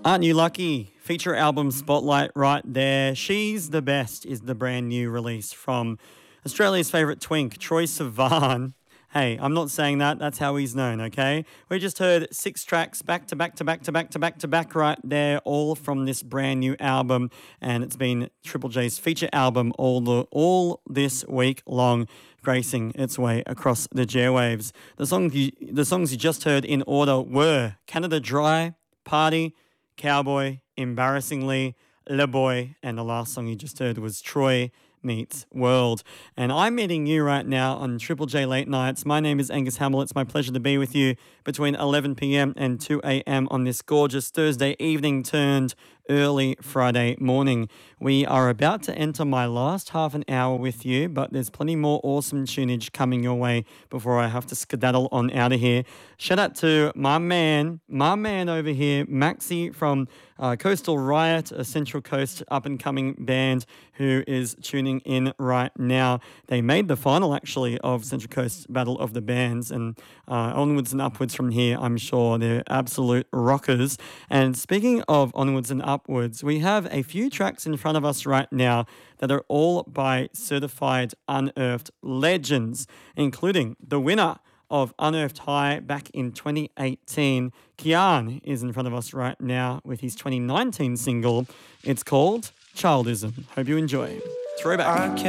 Aren't You Lucky? Feature album spotlight right there. She's the Best is the brand new release from Australia's favourite twink, Troye Sivan. Hey, I'm not saying that. That's how he's known, okay? We just heard 6 tracks back to back to back to back to back to back right there, all from this brand new album. And it's been Triple J's feature album all this week long, gracing its way across the airwaves. The songs you just heard in order were Canada Dry, Party, Cowboy, Embarrassingly, Le Boy, and the last song you just heard was Troy Meets World. And I'm meeting you right now on Triple J Late Nights. My name is Angus Hamill. It's my pleasure to be with you between 11 p.m. and 2 a.m. on this gorgeous Thursday evening turned early Friday morning. We are about to enter my last half an hour with you, but there's plenty more awesome tunage coming your way before I have to skedaddle on out of here. Shout out to my man over here, Maxi from Coastal Riot, a Central Coast up-and-coming band who is tuning in right now. They made the final, actually, of Central Coast Battle of the Bands, and onwards and upwards from here, I'm sure. They're absolute rockers. And speaking of onwards and upwards, we have a few tracks in front of us right now that are all by certified Unearthed legends, including the winner of Unearthed High back in 2018. Kian is in front of us right now with his 2019 single. It's called Childism. Hope you enjoy. Throwback.